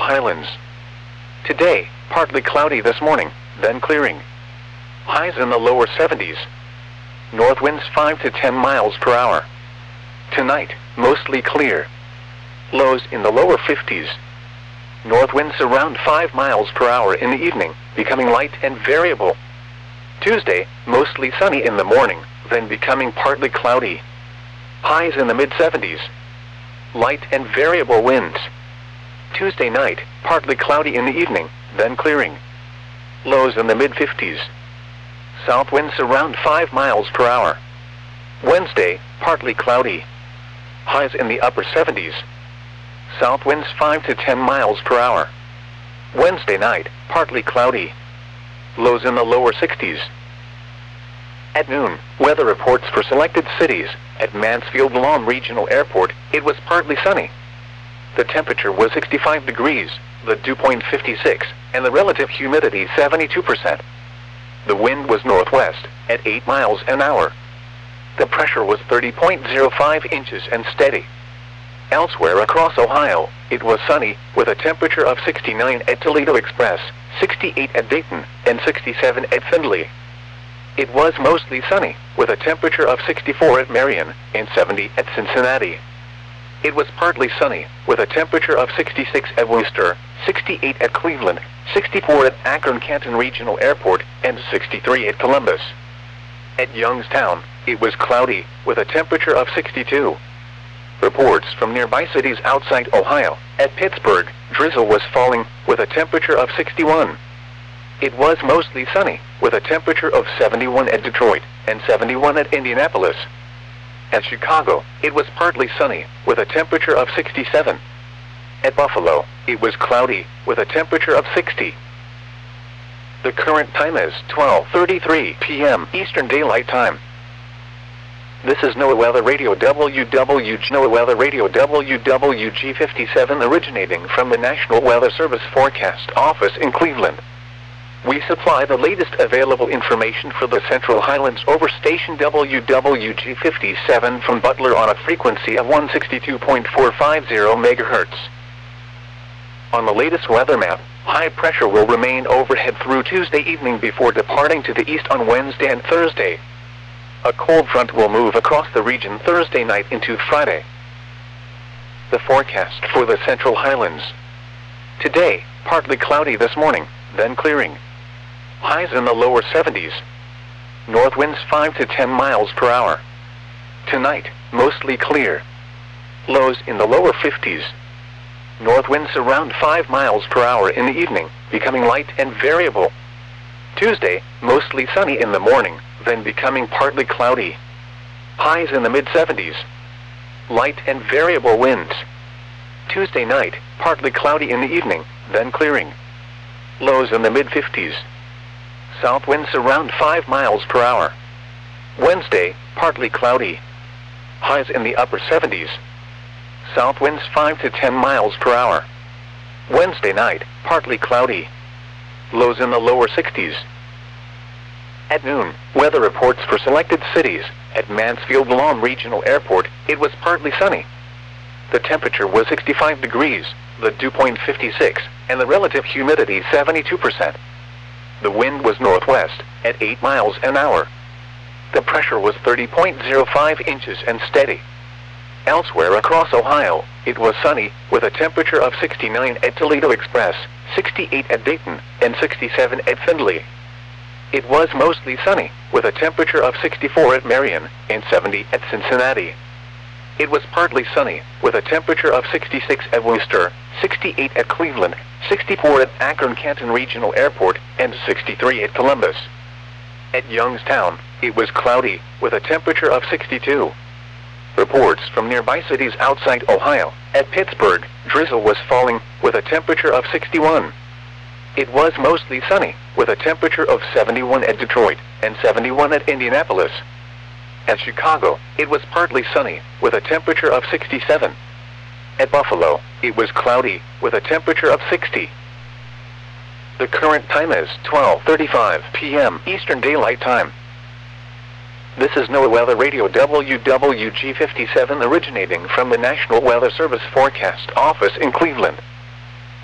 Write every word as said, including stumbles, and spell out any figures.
Highlands. Today, partly cloudy this morning, then clearing. Highs in the lower seventies. North winds five to ten miles per hour. Tonight, mostly clear. Lows in the lower fifties. North winds around five miles per hour in the evening, becoming light and variable. Tuesday, mostly sunny in the morning, then becoming partly cloudy. Highs in the mid seventies. Light and variable winds. Tuesday night, partly cloudy in the evening, then clearing. Lows in the mid fifties. South winds around five miles per hour. Wednesday, partly cloudy. Highs in the upper seventies. South winds five to ten miles per hour. Wednesday night, partly cloudy. Lows in the lower sixties. At noon, weather reports for selected cities. At Mansfield Lawn Regional Airport, it was partly sunny. The temperature was sixty-five degrees, the dew point fifty-six, and the relative humidity seventy-two percent. The wind was northwest, at eight miles an hour. The pressure was thirty point zero five inches and steady. Elsewhere across Ohio, it was sunny, with a temperature of sixty-nine at Toledo Express, sixty-eight at Dayton, and sixty-seven at Findlay. It was mostly sunny, with a temperature of sixty-four at Marion, and seventy at Cincinnati. It was partly sunny, with a temperature of sixty-six at Worcester, sixty-eight at Cleveland, sixty-four at Akron-Canton Regional Airport, and sixty-three at Columbus. At Youngstown, it was cloudy, with a temperature of sixty-two. Reports from nearby cities outside Ohio. At Pittsburgh, drizzle was falling, with a temperature of sixty-one. It was mostly sunny, with a temperature of seventy-one at Detroit, and seventy-one at Indianapolis. At Chicago, it was partly sunny, with a temperature of sixty-seven. At Buffalo, it was cloudy, with a temperature of sixty. The current time is twelve thirty-three p m Eastern Daylight Time. This is NOAA Weather Radio W W G NOAA Weather Radio W W G fifty-seven, originating from the National Weather Service Forecast Office in Cleveland. We supply the latest available information for the Central Highlands over station W W G fifty-seven from Butler on a frequency of one sixty-two point four five zero megahertz. On the latest weather map, high pressure will remain overhead through Tuesday evening before departing to the east on Wednesday and Thursday. A cold front will move across the region Thursday night into Friday. The forecast for the Central Highlands. Today, partly cloudy this morning, then clearing. Highs in the lower seventies. North winds five to ten miles per hour. Tonight, mostly clear. Lows in the lower fifties. North winds around five miles per hour in the evening, becoming light and variable. Tuesday, mostly sunny in the morning, then becoming partly cloudy. Highs in the mid seventies. Light and variable winds. Tuesday night, partly cloudy in the evening, then clearing. Lows in the mid fifties. South winds around five miles per hour. Wednesday, partly cloudy. Highs in the upper seventies. South winds five to ten miles per hour. Wednesday night, partly cloudy. Lows in the lower sixties. At noon, weather reports for selected cities. At Mansfield Lawn Regional Airport, it was partly sunny. The temperature was sixty-five degrees, the dew point fifty-six, and the relative humidity seventy-two percent. The wind was northwest, at eight miles an hour. The pressure was thirty point zero five inches and steady. Elsewhere across Ohio, it was sunny, with a temperature of sixty-nine at Toledo Express, sixty-eight at Dayton, and sixty-seven at Findlay. It was mostly sunny, with a temperature of sixty-four at Marion, and seventy at Cincinnati. It was partly sunny, with a temperature of sixty-six at Worcester, sixty-eight at Cleveland, sixty-four at Akron-Canton Regional Airport, and sixty-three at Columbus. At Youngstown, it was cloudy, with a temperature of sixty-two. Reports from nearby cities outside Ohio. At Pittsburgh, drizzle was falling, with a temperature of sixty-one. It was mostly sunny, with a temperature of seventy-one at Detroit, and seventy-one at Indianapolis. At Chicago, it was partly sunny, with a temperature of sixty-seven. At Buffalo, it was cloudy, with a temperature of sixty. The current time is twelve thirty-five p m Eastern Daylight Time. This is NOAA Weather Radio W W G fifty-seven, originating from the National Weather Service Forecast Office in Cleveland.